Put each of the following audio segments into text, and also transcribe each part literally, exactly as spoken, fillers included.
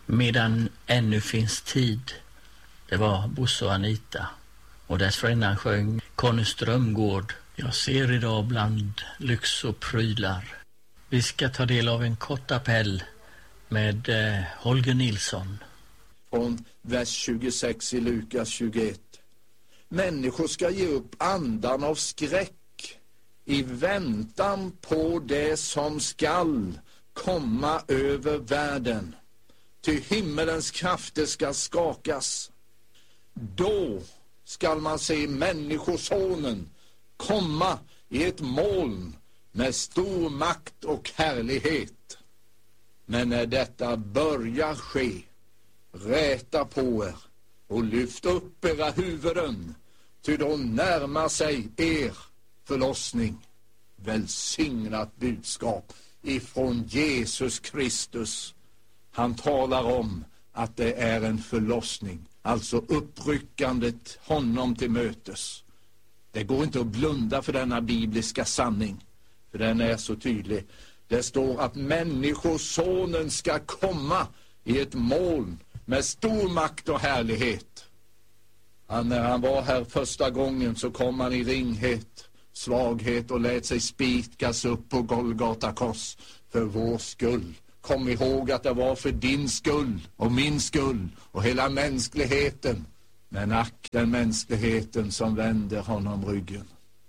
Medan ännu finns tid. Det var Bosse och Anita. Och dessförinnan sjöng Conny Strömgård. Jag ser idag bland lyx och prylar. Vi ska ta del av en kort appell med eh, Holger Nilsson. Från vers tjugosex i Lukas tjugoett. Människor ska ge upp andan av skräck i väntan på det som skall komma över världen. Ty himmelens krafter ska skakas. Då skall man se människosonen komma i ett moln med stor makt och härlighet. Men när detta börjar ske, räta på er och lyft upp era huvuden, ty då närmar sig er förlossning. Välsignat budskap ifrån Jesus Kristus. Han talar om att det är en förlossning, alltså uppryckandet honom till mötes. Det går inte att blunda för denna bibliska sanning, för den är så tydlig. Det står att människosonen ska komma i ett moln med stor makt och härlighet. Han, när han var här första gången så kom han i ringhet, svaghet och lät sig spikas upp på Golgata kors för vår skull. Kom ihåg att det var för din skull och min skull och hela mänskligheten. Men ack, den mänskligheten som vänder honom ryggen.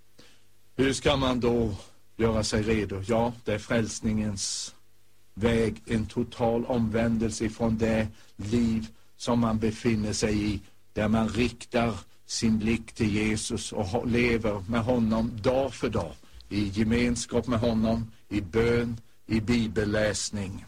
Hur ska man då göra sig redo? Ja, det är frälsningens väg, en total omvändelse från det liv som man befinner sig i, där man riktar sin blick till Jesus och lever med honom dag för dag, i gemenskap med honom, i bön, i bibelläsning.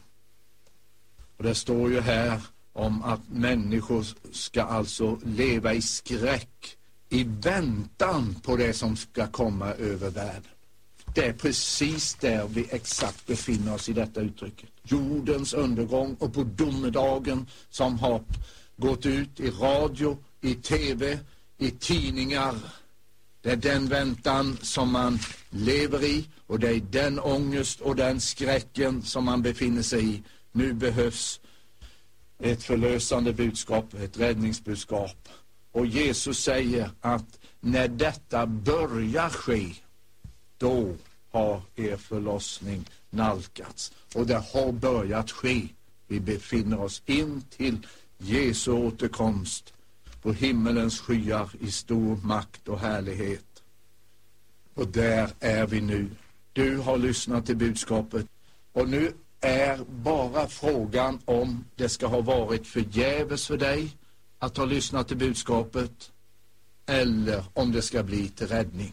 Och det står ju här om att människor ska alltså leva i skräck i väntan på det som ska komma över världen. Det är precis där vi exakt befinner oss i detta uttrycket. Jordens undergång, och på domedagen som har gått ut i radio, i tv, i tidningar. Det är den väntan som man lever i, och det är den ångest och den skräcken som man befinner sig i. Nu behövs ett förlösande budskap, ett räddningsbudskap. Och Jesus säger att när detta börjar ske, då har er förlossning nalkats. Och det har börjat ske. Vi befinner oss in till Jesu återkomst på himmelens skyar i stor makt och härlighet. Och där är vi nu. Du har lyssnat till budskapet. Och nu är bara frågan om det ska ha varit förgäves för dig att ha lyssnat till budskapet, eller om det ska bli till räddning.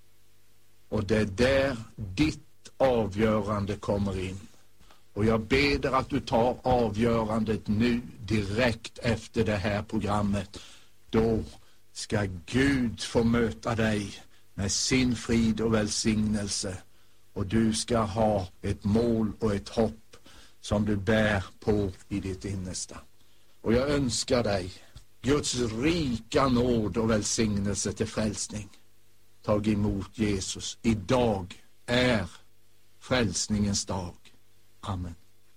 Och det är där ditt avgörande kommer in. Och jag ber att du tar avgörandet nu, direkt efter det här programmet. Då ska Gud få möta dig med sin frid och välsignelse. Och du ska ha ett mål och ett hopp som du bär på i ditt innersta. Och jag önskar dig Guds rika nåd och välsignelse till frälsning. Tag emot Jesus. Idag är frälsningens dag. Amen.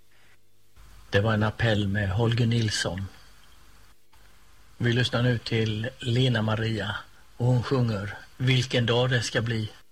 Det var en appell med Holger Nilsson. Vi lyssnar nu till Lena Maria och hon sjunger Vilken dag det ska bli.